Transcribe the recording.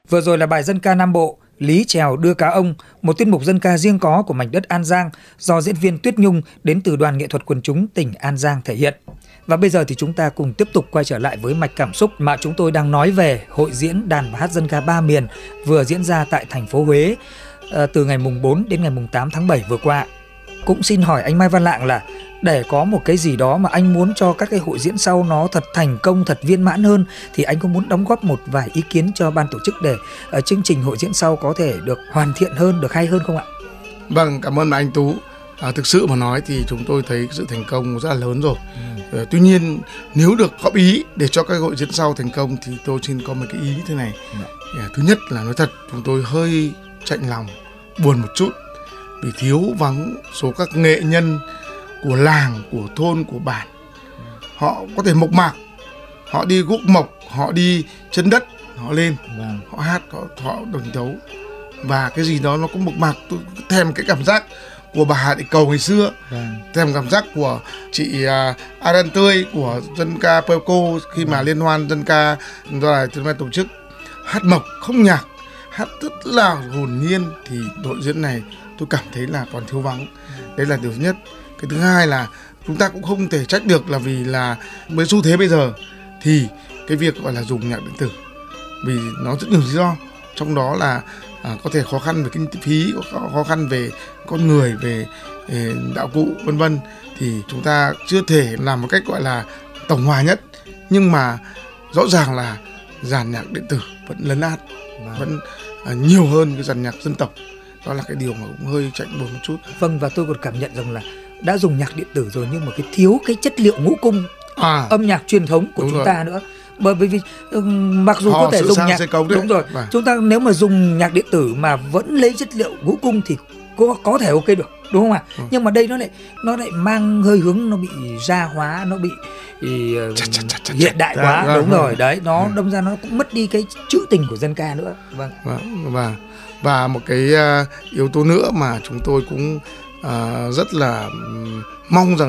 Vừa rồi là bài dân ca Nam Bộ Lý Trèo Đưa Cá Ông, một tiết mục dân ca riêng có của mảnh đất An Giang do diễn viên Tuyết Nhung đến từ Đoàn Nghệ thuật Quần chúng tỉnh An Giang thể hiện. Và bây giờ thì chúng ta cùng tiếp tục quay trở lại với mạch cảm xúc mà chúng tôi đang nói về hội diễn đàn và hát dân ca ba miền vừa diễn ra tại thành phố Huế từ ngày mùng 4 đến ngày mùng 8 tháng 7 vừa qua. Cũng xin hỏi anh Mai Văn Lạng là để có một cái gì đó mà anh muốn cho các cái hội diễn sau nó thật thành công, thật viên mãn hơn thì anh có muốn đóng góp một vài ý kiến cho ban tổ chức để chương trình hội diễn sau có thể được hoàn thiện hơn, được hay hơn không ạ? Vâng, cảm ơn anh Tú. Thực sự mà nói thì chúng tôi thấy sự thành công rất là lớn rồi. Tuy nhiên nếu được góp ý để cho các hội diễn sau thành công thì tôi xin có một cái ý thế này. Thứ nhất là nói thật, chúng tôi hơi chạnh lòng, buồn một chút vì thiếu vắng số các nghệ nhân của làng, của thôn, của bản. Họ có thể mộc mạc, họ đi guốc mộc, họ đi chân đất, họ lên, họ hát, họ đồng tấu. Và cái gì đó nó cũng mộc mạc. Tôi thèm cái cảm giác của bà Hà Thị Cầu ngày xưa, thèm cảm giác của chị Aran Tươi của dân ca Pelco khi mà liên hoan dân ca do Đài Truyền hình tổ chức, hát mộc không nhạc, hát rất là hồn nhiên. Thì đội diễn này tôi cảm thấy là còn thiếu vắng. Đấy là điều thứ nhất. Cái thứ hai là chúng ta cũng không thể trách được là vì là với xu thế bây giờ thì cái việc gọi là dùng nhạc điện tử vì nó rất nhiều lý do, trong đó là có thể khó khăn về kinh phí, khó khăn về con người, về đạo cụ vân vân, thì chúng ta chưa thể làm một cách gọi là tổng hòa nhất. Nhưng mà rõ ràng là dàn nhạc điện tử vẫn lấn át, vẫn nhiều hơn cái dàn nhạc dân tộc. Đó là cái điều mà cũng hơi chạnh buồn một chút. Vâng, và tôi còn cảm nhận rằng là đã dùng nhạc điện tử rồi nhưng mà cái thiếu cái chất liệu ngũ cung âm nhạc truyền thống của chúng ta nữa. Bởi vì mặc dù có thể dùng nhạc đúng rồi, chúng ta nếu mà dùng nhạc điện tử mà vẫn lấy chất liệu ngũ cung thì có thể ok được, đúng không ạ? Nhưng mà đây nó lại mang hơi hướng, nó bị gia hóa, nó bị hiện đại quá, đúng rồi đấy, nó đâm ra nó cũng mất đi cái trữ tình của dân ca nữa. Và một cái yếu tố nữa mà chúng tôi cũng rất là mong rằng